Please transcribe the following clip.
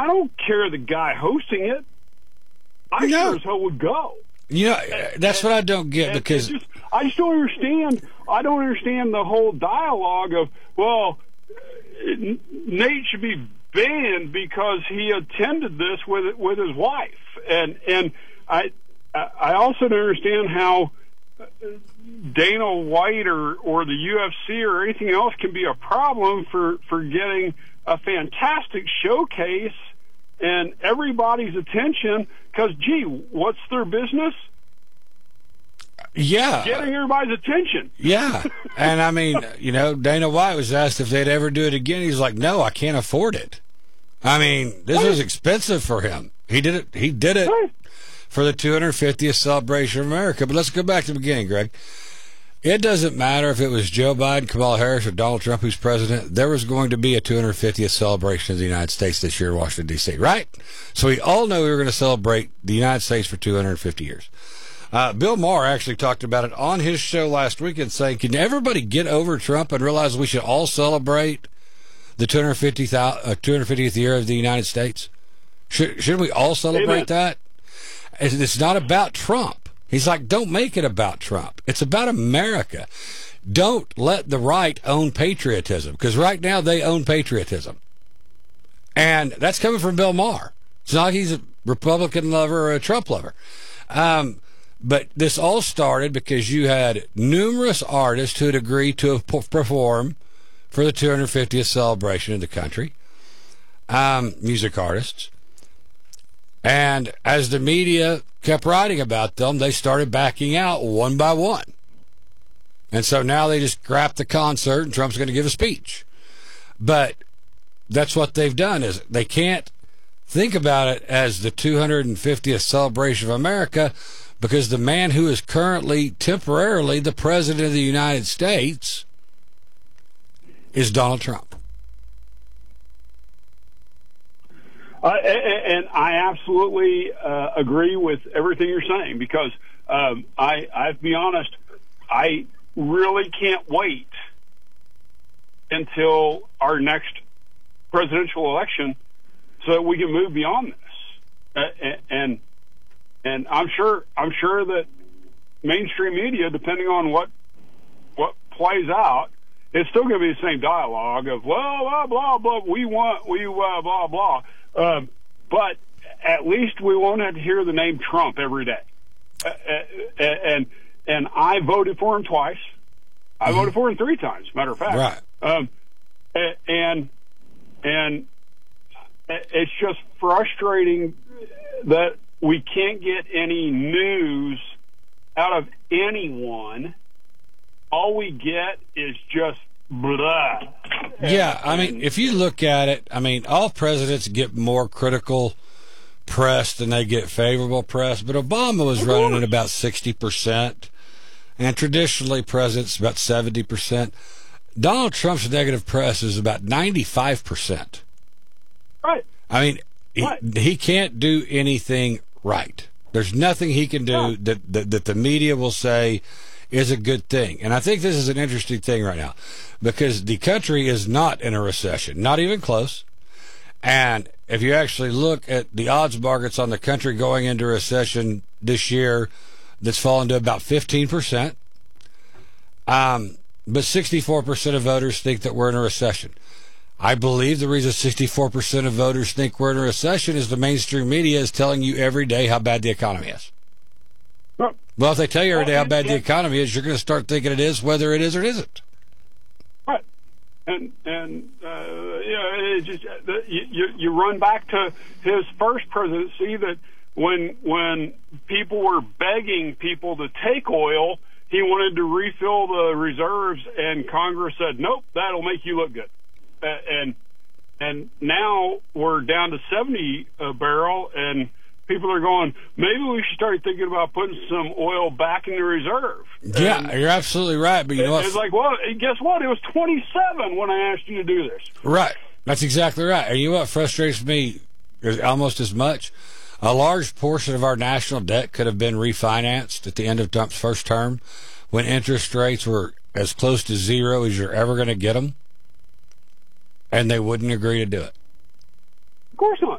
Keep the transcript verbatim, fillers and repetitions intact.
don't care the guy hosting it. I no. sure as hell would go. You know, that's what I don't get, and, because and just, I just don't understand. I don't understand the whole dialogue of, well, Nate should be banned because he attended this with with his wife, and and I I also don't understand how Dana White or or the U F C or anything else can be a problem for for getting a fantastic showcase and everybody's attention, because, gee, what's their business? Yeah. Getting everybody's attention. Yeah. And, I mean, you know, Dana White was asked if they'd ever do it again. He's like, no, I can't afford it. I mean, this was expensive for him. He did it. He did it for the two hundred fiftieth celebration of America. But let's go back to the beginning, Greg. It doesn't matter if it was Joe Biden, Kamala Harris, or Donald Trump who's president. There was going to be a two hundred fiftieth celebration of the United States this year in Washington, D C, right? So we all know we were going to celebrate the United States for two hundred fifty years. Uh, Bill Maher actually talked about it on his show last week and saying, can everybody get over Trump and realize we should all celebrate the two hundred fiftieth, uh, two hundred fiftieth year of the United States? Should, shouldn't we all celebrate Amen. that? It's not about Trump. He's like, don't make it about Trump. It's about America. Don't let the right own patriotism, because right now they own patriotism. And that's coming from Bill Maher. It's not like he's a Republican lover or a Trump lover. Um, but this all started because you had numerous artists who had agreed to perform for the two hundred fiftieth celebration of the country, um, music artists. And as the media kept writing about them, they started backing out one by one. And so now they just scrapped the concert and Trump's going to give a speech. But that's what they've done, is they can't think about it as the two hundred fiftieth celebration of America, because the man who is currently temporarily the president of the United States is Donald Trump. Uh, and, and I absolutely uh, agree with everything you're saying, because um, I, I have to be honest, I really can't wait until our next presidential election so that we can move beyond this. Uh, and and I'm sure I'm sure that mainstream media, depending on what what plays out, it's still going to be the same dialogue of, well, blah blah blah. We want we uh, blah blah. Um, but at least we won't have to hear the name Trump every day. Uh, uh, and and I voted for him twice. I mm-hmm. voted for him three times, matter of fact. Right. Um, and and it's just frustrating that we can't get any news out of anyone. All we get is just blah. Yeah, I mean, if you look at it, I mean, all presidents get more critical press than they get favorable press, but Obama was running at about sixty percent, and traditionally presidents about seventy percent. Donald Trump's negative press is about ninety-five percent. Right. I mean, right. He, he can't do anything right. There's nothing he can do no. that, that that the media will say is a good thing. And I think this is an interesting thing right now, because the country is not in a recession, not even close. And if you actually look at the odds markets on the country going into recession this year, that's fallen to about fifteen percent. Um, but sixty-four percent of voters think that we're in a recession. I believe the reason sixty-four percent of voters think we're in a recession is the mainstream media is telling you every day how bad the economy is. Well, well if they tell you every day how bad the economy is, you're going to start thinking it is, whether it is or it isn't. Right. And, and uh, you know, it's just, uh, you, you run back to his first presidency, that when, when people were begging people to take oil, he wanted to refill the reserves, and Congress said, nope, that'll make you look good. Uh, and and now we're down to seventy a barrel, and people are going, maybe we should start thinking about putting some oil back in the reserve. Yeah, and you're absolutely right. But you know what? It's like, well, guess what? It was twenty-seven when I asked you to do this. Right. That's exactly right. And you know what frustrates me almost as much? A large portion of our national debt could have been refinanced at the end of Trump's first term, when interest rates were as close to zero as you're ever going to get them. And they wouldn't agree to do it. Of course not.